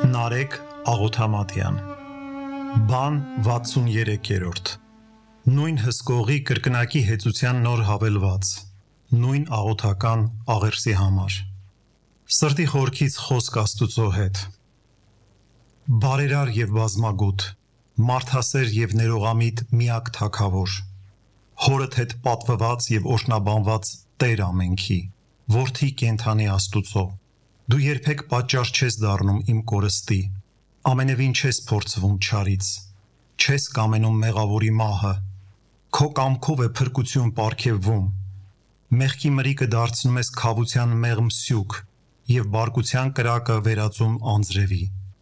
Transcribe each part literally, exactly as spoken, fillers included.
Նարեկ Աղոթամատյան Բան վաթսուններորդ Նույն հսկողի կրկնակի հեծության նոր հավելված Նույն աղոթական աղերսի համար Սրտի խորքից խոսք Աստուծո հետ Բարերար և բազմագութ Մարդասեր և ներողամիտ միակ թագավոր Հորդ հետ պատվված և օրհնաբանված Տեր ամենքի Որդի կենդանի Աստուծո Դու երբեք պատճառ չես դառնում իմ կորստի, ամենևին չես փորձվում չարից, չես կամենում մեղավորի մահը, քո կամքով է փրկություն պարգևվում, մեղքի մրիկը դարձնում ես քավության մեղմ սյուք և բարկության կրակը վերածում անձրևի։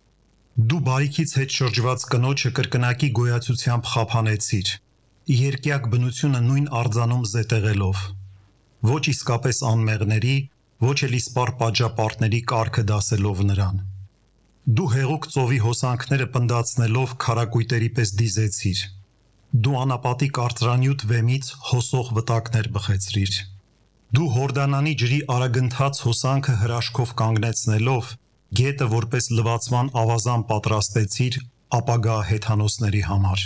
Դու բարիքից հետ շրջված կնոջը կրկնակի գոյացությամբ խափանեցիր, երկյակ բնությունը նույն արձանում զետեղելով, ոչ իսկապես անմեղների, ոչ էլ իսպառ պատժապարտների կարգը դասելով նրան։ Դու հեղուկ ծովի հոսանքները պնդացնելով քարակույտերի պես դիզեցիր։ Դու անապատի կարծրանյութ վեմից հոսող վտակներ բխեցրիր։ Դու Հորդանանի ջրի արագընթաց հոսանքը հրաշքով կանգնեցնելով, գետը որպես լվացման ավազան պատրաստեցիր ապագա հեթանոսների համար։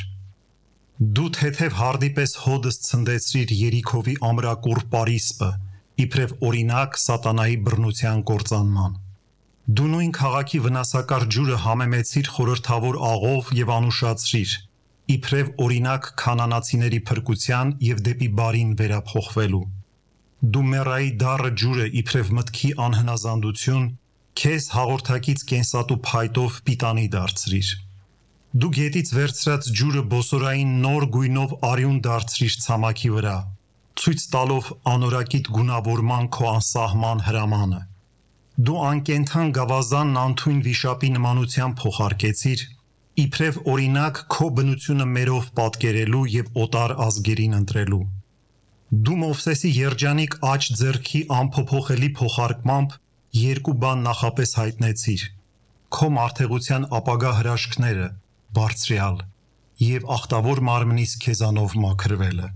Դու թեթև հարդի պես հոդս ցնդեցրիր Երիքովի ամրակուռ պարիսպը, իբրև օրինակ սատանայի բռնության կործանման։ Դու նույն քաղաքի վնասակար ջուրը համեմեցիր խորհրդավոր աղով և անուշացրիր, իբրև օրինակ քանանացիների փրկության և դեպի բարին վերափոխվելու։ Դու մեռայի դառը ջուրը իբրև մտքի անհնազանդություն, քեզ հաղորդակից կենսատու փայտով պիտանի դարձրիր։ Դու գետից վերցրած ջուրը բոսորային նոր գույնով արյուն դարձրիր ցամաքի վրա, ցույց տալով անորակիտ գունավորման քո անսահման հրամանը։ Դու անկենդան գավազանն անթույն վիշապի նմանությամբ փոխարկեցիր, իբրև օրինակ քո բնությունը մերով պատկերելու և օտար ազգերին ընտրելու։ Դու Մովսեսի երջանիկ աջ ձեռքի անփոփոխելի փոխարկմամբ երկու բան նախապես հայտնեցիր. քո մարդեղության ապագա հրաշքները, Բարձրյալ, և ախտավոր մարմնիս քեզանով մաքրվելը։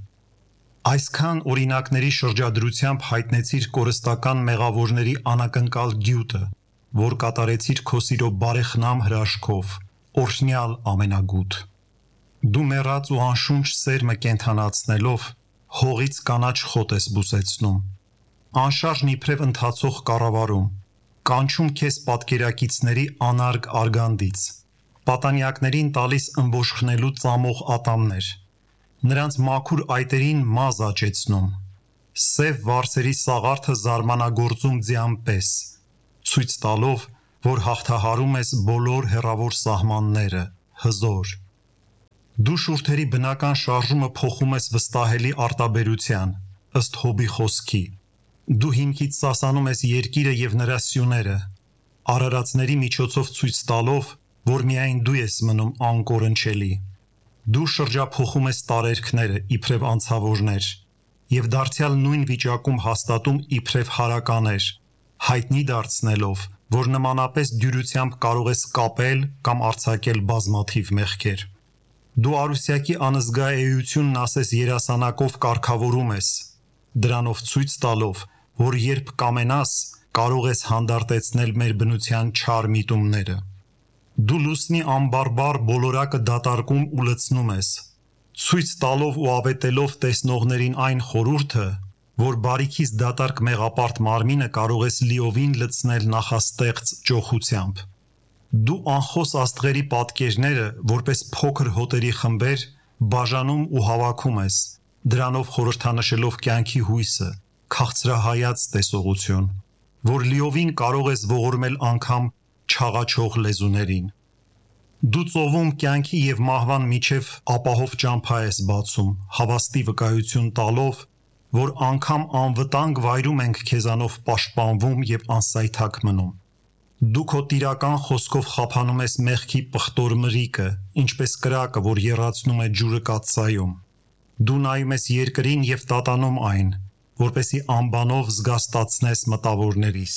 Այսքան օրինակների շրջադրությամբ հայտնեցիր կորստական մեղավորների անակնկալ գյուտը, որ կատարեցիր քո սիրո բարեխնամ հրաշքով, օրհնյալ ամենագութ։ Դու մեռած ու անշունչ սերմը կենդանացնելով, հողից կանաչ խոտ ես բուսեցնում, անշարժն իբրև ընթացող կառավարում, կանչում քեզ պատկերակիցների անարգ արգանդից, պատանյակներին տալիս ըմբոշխնելու ծամող ատամներ, նրանց մաքուր այտերին մազ աճեցնում, սև վարսերի սաղարթը զարմանագործում ձյան պես, ցույց տալով, որ հաղթահարում ես բոլոր հեռավոր սահմանները, հզոր։ Դու շուրթերի բնական շարժումը փոխում ես վստահելի արտաբերության, ըստ Հոբի խոսքի։ Դու հիմքից սասանում ես երկիրը և նրա սյուները, արարածների միջոցով ցույց տալով, որ միայն դու ես մնում անկորնչելի։ Դու շրջափոխում ես տարերքները, իբրև անցավորներ, և դարձյալ նույն վիճակում հաստատում իբրև հարականեր, հայտնի դարձնելով, որ նմանապես դյուրությամբ կարող ես կապել կամ արձակել բազմաթիվ մեղքեր։ Դու արուսյակի անզգա էությունն ասես երասանակով կարգավորում ես, դրանով ցույց տալով, որ երբ կամենաս, կարող ես հանդարտեցնել մեր բնության չար միտումները։ Դու լուսնի անբարբար բոլորակը դատարկում ու լցնում ես, ցույց տալով ու ավետելով տեսնողներին այն խորհուրդը, որ բարիքից դատարկ մեղապարտ մարմինը կարող ես լիովին լցնել նախաստեղծ ճոխությամբ։ Դու անխոս աստղերի պատկերները, որպես փոքր հոտերի խմբեր, բաժանում ու հավաքում ես, դրանով խորհրդանշելով կյանքի հույսը, քաղցրահայաց տեսողություն, որ լիովին կարող ես ողորմել անգամ չաղաչող լեզուներին։ Դու ծովում կյանքի և մահվան միջև ապահով ճամփա ես բացում, հավաստի վկայություն տալով, որ անգամ անվտանգ վայրում ենք քեզանով պաշտպանվում և անսայթակ մնում։ Դու քո տիրական խոսքով խափանում ես մեղքի պղտոր մրիկը, ինչպես կրակը, որ եռացնում է ջուրը կաթսայում։ Դու նայում ես երկրին և տատանում այն, որպեսզի անբանով զգաստացնես մտավորներիս։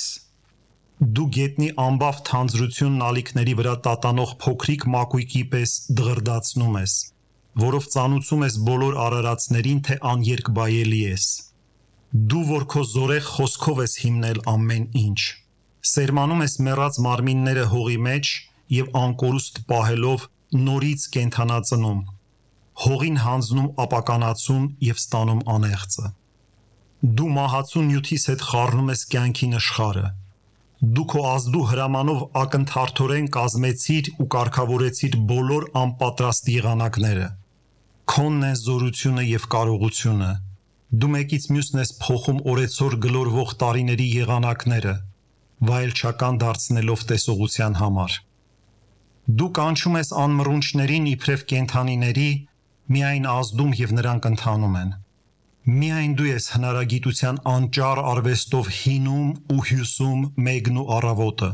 Դու գետնի ամբավ թանձրությունն ալիքների վրա տատանող փոքրիկ մակույկի պես դղրդացնում ես, որով ծանուցում ես բոլոր արարածներին, թե աներկբայելի ես։ Դու, որ քո զորեղ խոսքով ես հիմնել ամեն ինչ, սերմանում ես մեռած մարմինները հողի մեջ և անկորուստ պահելով նորից կենդանածնում, հողին հանձնում ապականացում և ստանում անեղծը։ Դու մահացու նյութիս հետ խառնում ես կյանքի նշխարը։ Դու քո ազդու հրամանով ակնթարթորեն կազմեցիր ու կարգավորեցիր բոլոր անպատրաստ եղանակները։ Քոնն են զորությունը և կարողությունը։ Դու մեկից մյուսն ես փոխում օրեցօր գլորվող տարիների եղանակները, վայելչական դարձնելով տեսողության համար։ Դու կանչում ես անմռունչներին իբրև կենդանիների, միայն ազդում և նրանք ընթանում են։ Միայն դու ես հնարագիտության անճառ արվեստով հինում ու հյուսում մեկն ու առավոտը։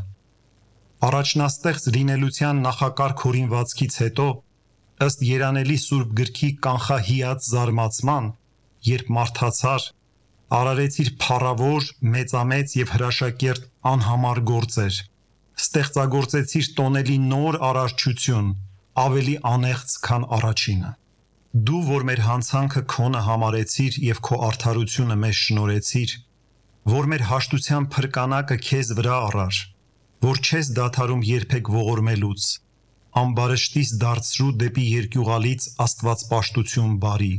Առաջնաստեղծ լինելության նախակարգ հորինվածքից հետո, ըստ Երանելի Սուրբ գրքի կանխահիած զարմացման, երբ մարդացար, արարեցիր փառավոր, մեծամեծ և հրաշակերտ անհամար գործեր, ստեղծագործեցիր տոնելի նոր արարչություն, ավելի անեղծ, քան առաջինը։ Դու, որ մեր հանցանքը քոնը համարեցիր և քո արդարությունը մեզ շնորհեցիր, որ մեր հաշտության փրկանակը քեզ վրա առար, որ չես դադարում երբեք ողորմելուց, ամբարշտիս դարձրու դեպի երկյուղալից աստվածպաշտություն բարի,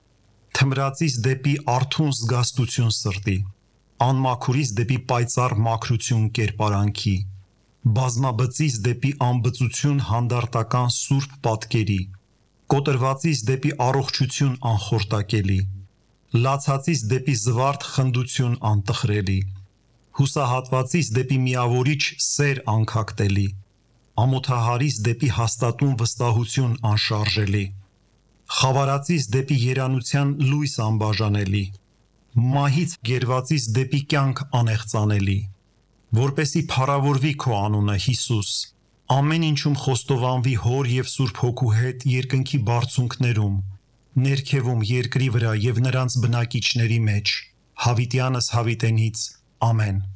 թմրածից դեպի արթուն զգաստություն սրտի, անմաքուրից դեպի պայծառ մաքրություն կերպարանքի, բազմաբծից դեպի անբծություն հանդարտական սուրբ պատկերի, կոտրվածից դեպի առողջություն անխորտակելի, լացածից դեպի զվարթ խնդություն անտխրելի, հուսահատվածից դեպի միավորիչ սեր անքակտելի, ամոթահարից դեպի հաստատուն վստահություն անշարժելի, խավարածից դեպի երանության լույս անբաժանելի, մահից գերվածից դեպի կյանք անեղծանելի, որպեսզի փառավորվի քո անունը, Հիսուս, ամեն ինչում խոստովանվի Հոր և Սուրբ Հոգու հետ երկնքի բարձունքներում, ներքևում, երկրի վրա և նրանց բնակիչների մեջ, հավիտյանս հավիտենից, ամեն։